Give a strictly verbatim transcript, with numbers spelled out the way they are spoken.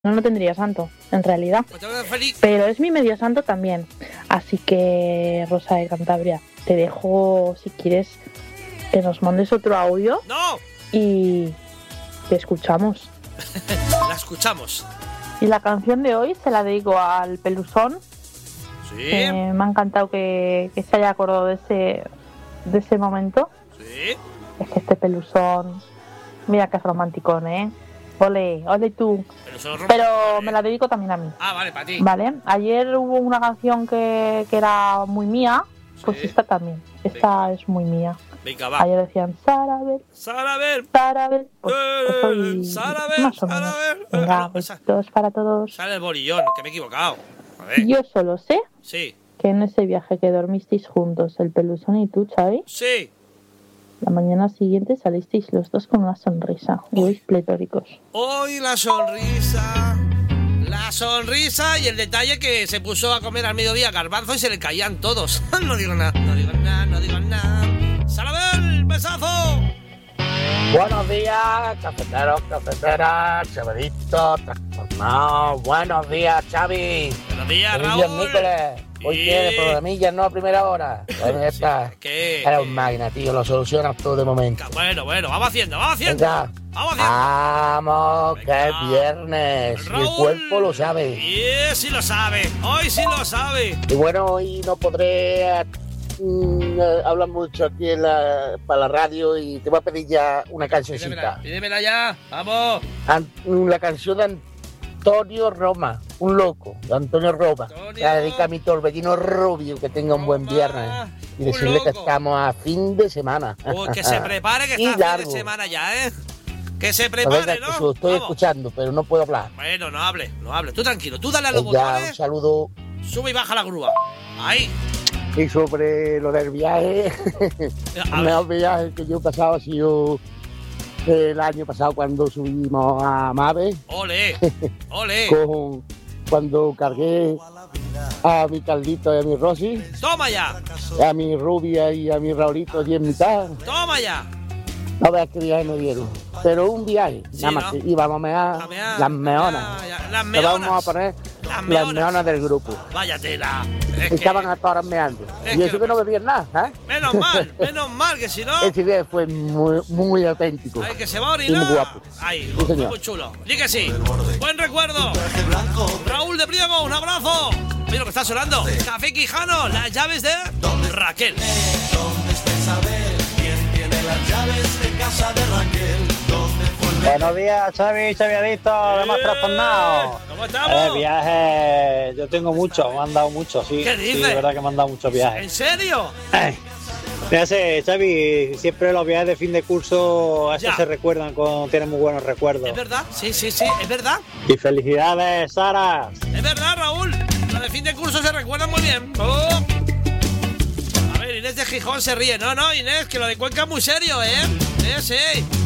no lo tendría santo, en realidad. Pues tengo que ser feliz. Pero es mi medio santo también. Así que, Rosa de Cantabria, te dejo, si quieres, que nos mandes otro audio. ¡No! Y te escuchamos. La escuchamos. Y la canción de hoy se la dedico al Pelusón. Sí. Eh, me ha encantado que, que se haya acordado de ese, de ese momento. Sí. Es que este Pelusón, mira que es romanticón, ¿eh? Ole, ole tú. Pero, son rom- Pero me la dedico también a mí. Ah, vale, para ti. Vale, ayer hubo una canción que, que era muy mía, pues Sí. esta también. Esta es muy mía. Venga, va. Ayer decían Sarabel, Sarabel. Sarabel, pues, pues hoy Sarabel, más o menos. Sarabel. Venga, Ah, esa- besitos para todos. Sale el bolillón, que me he equivocado. A ver. Yo solo sé Sí. que en ese viaje que dormisteis juntos, el Pelusón y tú, Xavi, Sí. la mañana siguiente salisteis los dos con una sonrisa. Ibais pletóricos. Hoy la sonrisa. La sonrisa y el detalle que se puso a comer al mediodía garbanzo y se le caían todos. No digo nada, no digo nada, no digo nada. ¡Sarabel, besazo! Buenos días, cafeteros, cafeteras, chavalitos, transformados. Buenos días, Xavi. Buenos días, Buenos Raúl. días, Nícolas. Hoy Sí. tiene programillas, ¿no? A primera hora. Bueno, ya está. ¿Qué? Eres un máquina, tío. Lo solucionas todo de momento. Bueno, bueno, vamos haciendo, vamos haciendo. Venga. Vamos haciendo. Vamos, que Venga. es viernes. Y el Raúl. cuerpo lo sabe. Sí, sí lo sabe. Hoy sí lo sabe. Y bueno, hoy no podré eh, mm, eh, hablar mucho aquí en la, para la radio y te voy a pedir ya una Pídemela, cancioncita. pídemela ya. Vamos. An- la canción de Antonio Roma, un loco, de Antonio Roma. Antonio. La dedica a mi torbellino rubio, que tenga un buen Roma, viernes. Y un decirle que loco. estamos a fin de semana. Uy, que se prepare, que Y está fin de largo. semana ya, ¿eh? Que se No prepare, venga, que ¿no? se lo estoy Vamos. escuchando, pero no puedo hablar. Bueno, no hable, no hable. Tú tranquilo, tú dale a los Venga, un botones, saludo. sube y baja la grúa. Ahí. Y sobre lo del viaje, A el ver. mejor viaje que yo he pasado ha sido el año pasado cuando subimos a Mave, Ole, ole. con, cuando cargué a mi Caldito y a mi Rosy, Toma ya, a mi Rubia y a mi Raulito allí en mitad. toma ya. No veas qué viaje me dieron. Pero un viaje, Sí, nada más ¿no? que íbamos a mear A mear, las meonas. ya, ya, Las Le vamos a meonas. poner Las las meonas. meonas del grupo. Vaya tela. Es que, Estaban a todas meando. es Y eso que- que no bebían nada, ¿eh? menos mal, menos mal, que si no... Ese viaje fue muy, muy auténtico. Ay, que se va a Y muy orinar. guapo. Ay, Sí, señor. muy chulo. Di que sí. Buen recuerdo. Raúl de Priego, un abrazo. Mira lo que está sonando. Café Quijano, las llaves de Raquel. Buenos días, Xavi, Xavi Adicto, de más trastornado. ¿Cómo Eh, estamos? viajes, yo tengo muchos, me han dado muchos, sí. ¿Qué Sí, dices? de verdad que me han dado muchos viajes. ¿En serio? Eh, Ya sé, Xavi, siempre los viajes de fin de curso, a eso Ya. se recuerdan cuando tienen muy buenos recuerdos. ¿Es verdad? Sí, sí, sí, es verdad. Y felicidades, Sara. Es verdad, Raúl. La de fin de curso se recuerda muy bien. Oh. A ver, Inés de Gijón se ríe. No, no, Inés, que lo de Cuenca es muy serio, ¿eh? Sí, sí.